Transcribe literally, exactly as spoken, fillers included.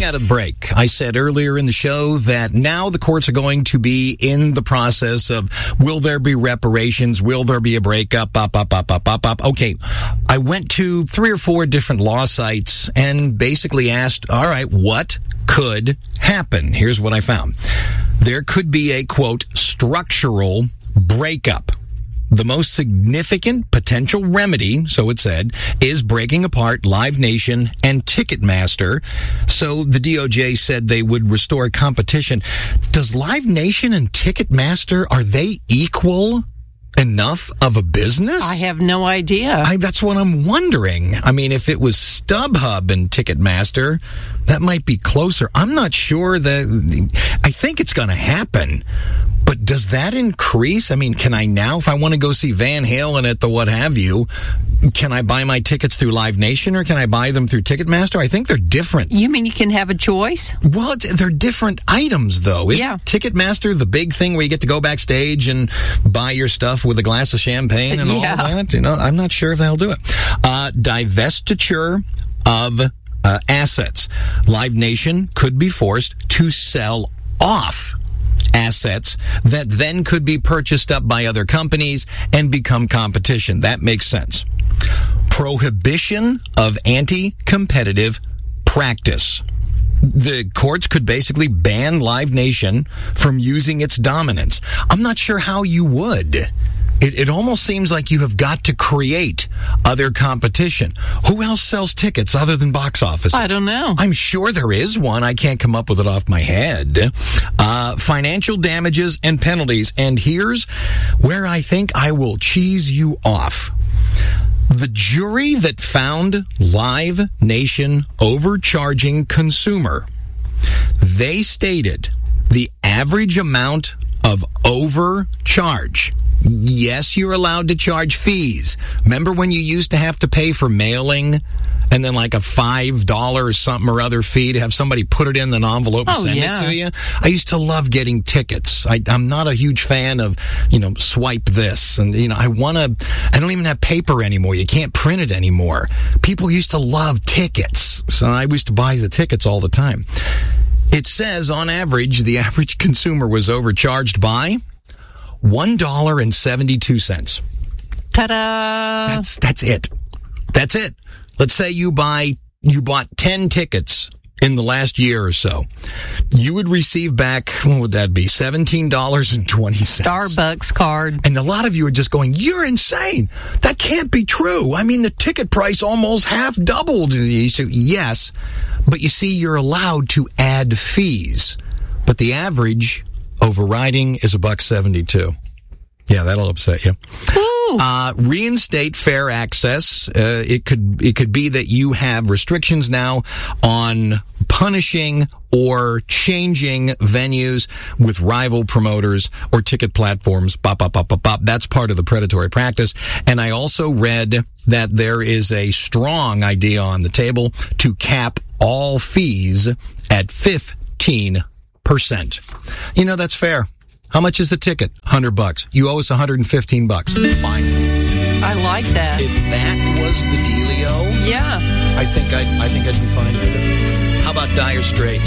ahead of the break, I said earlier in the show that now the courts are going to be in the process of, will there be reparations? Will there be a breakup? Up, up, up, up, up, up. Okay, I went to three or four different law sites and basically asked, all right, what could happen? Here's what I found. There could be a, quote, structural breakup. The most significant potential remedy, so it said, is breaking apart Live Nation and Ticketmaster. So the D O J said they would restore competition. Does Live Nation and Ticketmaster, are they equal enough of a business? I have no idea. I, that's what I'm wondering. I mean, if it was StubHub and Ticketmaster, that might be closer. I'm not sure that, I think it's going to happen. But does that increase? I mean, can I now, if I want to go see Van Halen at the what have you, can I buy my tickets through Live Nation or can I buy them through Ticketmaster? I think they're different. You mean you can have a choice? Well, it's, they're different items, though. Isn't yeah. Ticketmaster the big thing where you get to go backstage and buy your stuff with a glass of champagne and yeah. all of that? You know, I'm not sure if they'll do it. Uh, divestiture of uh, assets. Live Nation could be forced to sell off assets that then could be purchased up by other companies and become competition. That makes sense. Prohibition of anti-competitive practice. The courts could basically ban Live Nation from using its dominance. I'm not sure how you would. It, it almost seems like you have got to create other competition. Who else sells tickets other than box offices? I don't know. I'm sure there is one. I can't come up with it off my head. Uh, financial damages and penalties. And here's where I think I will cheese you off. The jury that found Live Nation overcharging consumer, they stated the average amount of overcharge. Yes, you're allowed to charge fees. Remember when you used to have to pay for mailing and then like a five dollars something or other fee to have somebody put it in an envelope and oh, send yeah. it to you? I used to love getting tickets. I, I'm not a huge fan of, you know, swipe this. And, you know, I want to, I don't even have paper anymore. You can't print it anymore. People used to love tickets. So I used to buy the tickets all the time. It says, on average, the average consumer was overcharged by one dollar and seventy-two cents. Ta-da! That's that's it. That's it. Let's say you buy you bought ten tickets in the last year or so. You would receive back, what would that be? seventeen dollars and twenty cents. Starbucks card. And a lot of you are just going, you're insane. That can't be true. I mean, the ticket price almost half doubled. Yes, but you see, you're allowed to add fees. But the average overriding is a buck seventy-two. Yeah, that'll upset you. Uh, reinstate fair access. Uh, it could it could be that you have restrictions now on punishing or changing venues with rival promoters or ticket platforms. Bop, bop, bop, bop, bop. That's part of the predatory practice. And I also read that there is a strong idea on the table to cap all fees at fifteen percent. You know, that's fair. How much is the ticket? one hundred bucks. You owe us one hundred fifteen bucks. Fine. I like that. If that was the dealio, yeah, I think I'd, I think I'd be fine with it. How about Dire Straits?